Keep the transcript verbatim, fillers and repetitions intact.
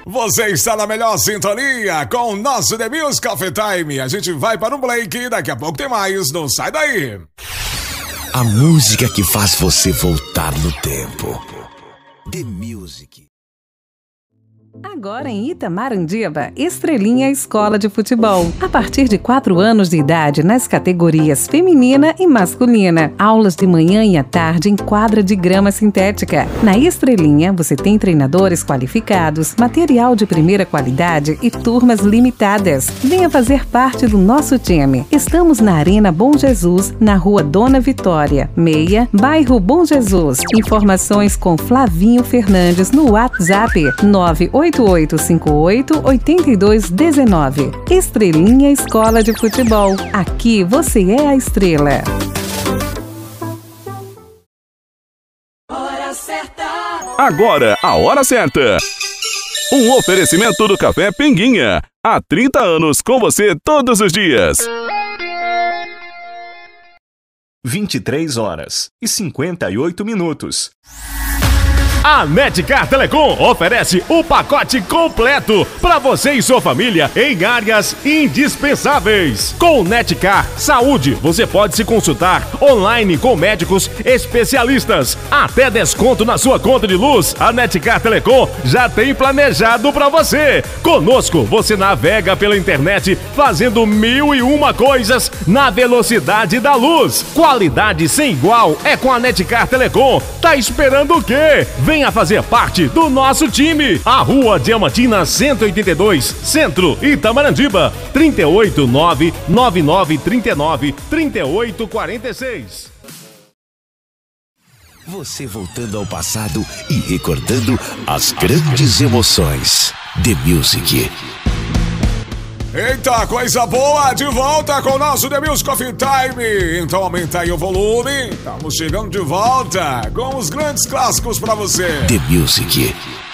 Você está na melhor sintonia com o nosso The Music Coffee Time. A gente vai para um break, daqui a pouco tem mais, não sai daí. A música que faz você voltar no tempo. The Music. Agora em Itamarandíba, Estrelinha Escola de Futebol. A partir de quatro anos de idade nas categorias feminina e masculina. Aulas de manhã e à tarde em quadra de grama sintética. Na Estrelinha, você tem treinadores qualificados, material de primeira qualidade e turmas limitadas. Venha fazer parte do nosso time. Estamos na Arena Bom Jesus, na Rua Dona Vitória, meia, bairro Bom Jesus. Informações com Flavinho Fernandes no WhatsApp nove oito oito cinco oito oito dois um nove. Estrelinha Escola de Futebol. Aqui você é a estrela. Hora certa. Agora, a hora certa. Um oferecimento do Café Pinguinha. Há trinta anos com você todos os dias. vinte e três horas e cinquenta e oito minutos. A Netcar Telecom oferece o pacote completo para você e sua família em áreas indispensáveis. Com o Netcar Saúde, você pode se consultar online com médicos especialistas. Até desconto na sua conta de luz, a Netcar Telecom já tem planejado para você. Conosco, você navega pela internet fazendo mil e uma coisas na velocidade da luz. Qualidade sem igual é com a Netcar Telecom. Tá esperando o quê? Venha fazer parte do nosso time. A Rua Diamantina cento e oitenta e dois, Centro, Itamarandíba. trinta e oito, nove nove nove trinta e nove, trinta e oito quarenta e seis. Você voltando ao passado e recordando as grandes emoções. The Music. Eita, coisa boa! De volta com o nosso The Music Coffee Time. Então aumenta aí o volume. Estamos chegando de volta com os grandes clássicos pra você. The Music.